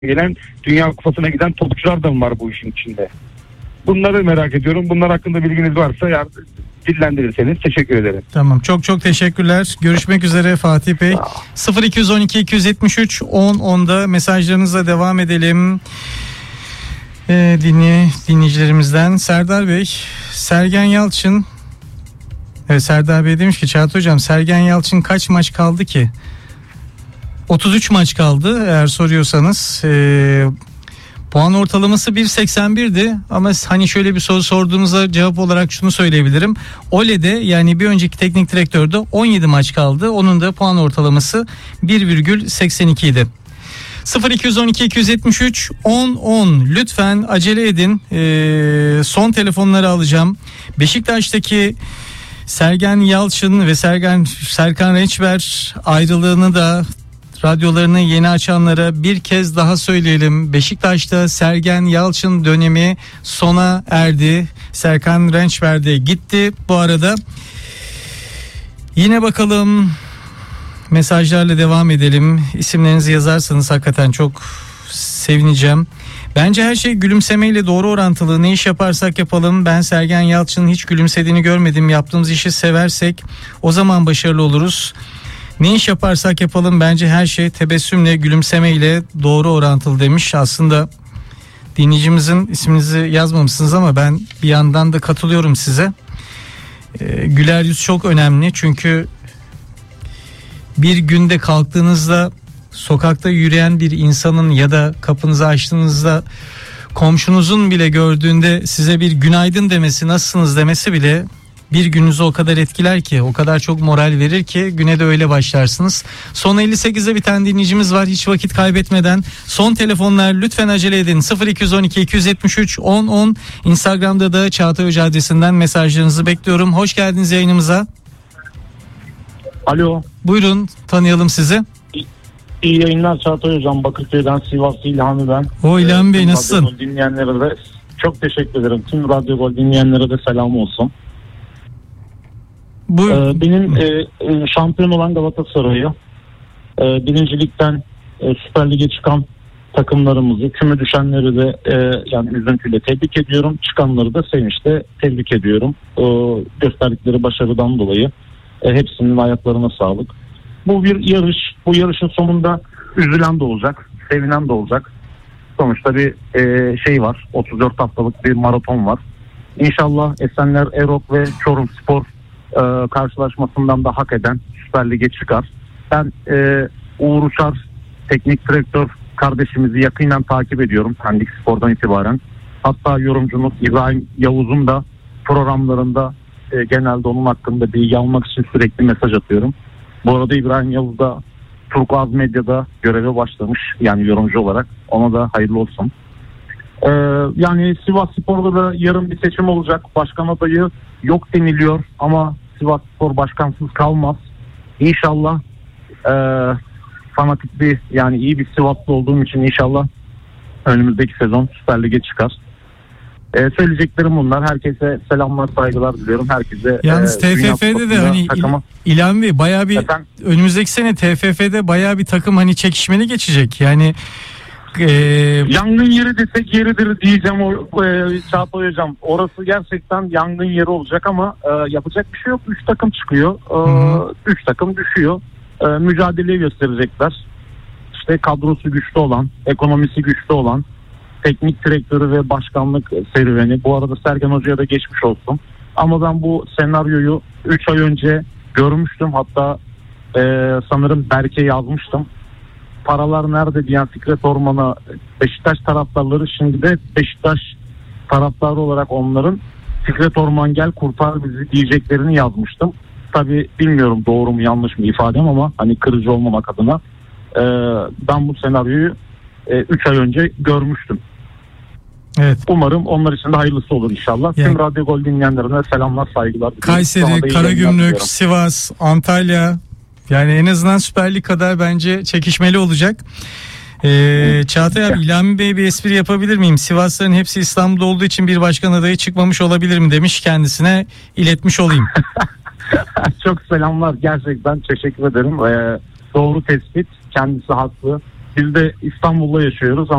gelen, Dünya Kupası'na giden topçular da mı var bu işin içinde? Bunları merak ediyorum. Bunlar hakkında bilginiz varsa dillendirirseniz teşekkür ederim. Tamam, çok çok teşekkürler. Görüşmek üzere Fatih Bey. 0212 273 1010'da mesajlarınızla devam edelim. Dinleyicilerimizden Serdar Bey, Sergen Yalçın. Evet, Serdar Bey demiş ki Çağatay Hocam, Sergen Yalçın kaç maç kaldı ki? 33 maç kaldı eğer soruyorsanız. Puan ortalaması 1.81'di ama hani şöyle bir soru sorduğunuzda cevap olarak şunu söyleyebilirim. Ole'de, yani bir önceki teknik direktörde 17 maç kaldı. Onun da puan ortalaması 1,82 idi. 0212 273 1010 lütfen acele edin. Son telefonları alacağım. Beşiktaş'taki Sergen Yalçın ve Serkan Reçber ayrılığını da radyolarını yeni açanlara bir kez daha söyleyelim. Beşiktaş'ta Sergen Yalçın dönemi sona erdi. Serkan Reçber de gitti. Bu arada yine bakalım, mesajlarla devam edelim. İsimlerinizi yazarsanız hakikaten çok sevineceğim. Bence her şey gülümsemeyle doğru orantılı. Ne iş yaparsak yapalım, ben Sergen Yalçın'ın hiç gülümsediğini görmedim. Yaptığımız işi seversek o zaman başarılı oluruz. Ne iş yaparsak yapalım, bence her şey tebessümle, gülümsemeyle doğru orantılı demiş. Aslında dinleyicimizin isminizi yazmamışsınız ama ben bir yandan da katılıyorum size. Güler yüz çok önemli, çünkü bir günde kalktığınızda sokakta yürüyen bir insanın ya da kapınızı açtığınızda komşunuzun bile gördüğünde size bir günaydın demesi, nasılsınız demesi bile bir gününüzü o kadar etkiler ki, o kadar çok moral verir ki güne de öyle başlarsınız. Son 58'de bir tane dinleyicimiz var, hiç vakit kaybetmeden. Son telefonlar, lütfen acele edin. 0212 273 1010. Instagram'da da Çağatay Hoca adresinden mesajlarınızı bekliyorum. Hoş geldiniz yayınımıza. Alo. Buyurun, tanıyalım sizi. İyi yayınlar Çağatay Hocam. Bakırköy'den, Sivaslı İlhami ben. O İlhami Bey, nasılsın? Dinleyenlere de çok teşekkür ederim. Tüm Radyo Gol dinleyenlere de selam olsun. Benim şampiyon olan Galatasaray'ı, birincilikten Süper Lig'e çıkan takımlarımızı, küme düşenleri de yani üzüntüyle tebrik ediyorum. Çıkanları da sevinçle tebrik ediyorum. Gösterdikleri başarıdan dolayı hepsinin ayaklarına sağlık. Bu bir yarış. Bu yarışın sonunda üzülen de olacak, sevinen de olacak. Sonuçta bir şey var. 34 haftalık bir maraton var. İnşallah Esenler Erok ve Çorumspor karşılaşmasından da hak eden Süper Lig'e çıkar. Ben Uğur Uçar teknik direktör kardeşimizi yakinen takip ediyorum Pendik Spor'dan itibaren. Hatta yorumcumuz İbrahim Yavuz'un da programlarında genelde onun hakkında bilgi almak için sürekli mesaj atıyorum. Bu arada İbrahim Yavuz da Turkuaz Medya'da göreve başlamış, yani yorumcu olarak. Ona da hayırlı olsun. Yani Sivasspor'da da yarın bir seçim olacak. Başkan adayı yok deniliyor ama Sivasspor başkansız kalmaz. İnşallah fanatik bir, yani iyi bir Sivaslı olduğum için inşallah önümüzdeki sezon Süper Lig'e çıkar. Söyleyeceklerim bunlar. Herkese selamlar, saygılar diliyorum. Herkese yalnız TFF'de de hani İlhan Bey bayağı bir önümüzdeki sene TFF'de bayağı bir takım hani çekişmeli geçecek. Yani yangın yeri desek yeridir diyeceğim Çağatay Hocam. Orası gerçekten yangın yeri olacak ama yapacak bir şey yok. 3 takım çıkıyor. 3 takım düşüyor. Mücadeleyi gösterecekler. İşte kadrosu güçlü olan, ekonomisi güçlü olan, teknik direktörü ve başkanlık serüveni. Bu arada Sergen Hoca'ya da geçmiş olsun. Ama ben bu senaryoyu 3 ay önce görmüştüm. Hatta sanırım Berke yazmıştım. Paralar nerede diyen Fikret Orman'a Beşiktaş taraftarları, şimdi de Beşiktaş taraftarı olarak onların Fikret Orman gel kurtar bizi diyeceklerini yazmıştım. Tabii bilmiyorum doğru mu yanlış mı ifadem ama hani kırıcı olmamak adına ben bu senaryoyu 3 ay önce görmüştüm. Evet. Umarım onlar için de hayırlısı olur inşallah. Yani, tüm Radyo Gol dinleyenlerine selamlar, saygılar. Kayseri, Karagümrük, Sivas, Antalya, yani en azından Süper Lig kadar bence çekişmeli olacak. Çağatay abi, İlhami Bey bir espri yapabilir miyim? Sivasların hepsi İstanbul'da olduğu için bir başkan adayı çıkmamış olabilir mi demiş, kendisine iletmiş olayım. Çok selamlar, gerçekten teşekkür ederim. Doğru tespit, kendisi haklı. Biz de İstanbul'da yaşıyoruz